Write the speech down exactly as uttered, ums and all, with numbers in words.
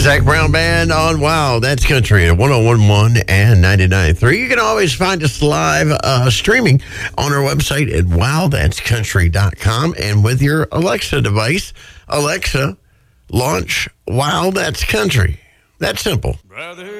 Zach Brown Band on Wow, That's Country at one oh one point one and ninety-nine point three. You can always find us live uh, streaming on our website at wow that's country dot com. And with your Alexa device, Alexa, launch Wow, That's Country. That's simple. Brother.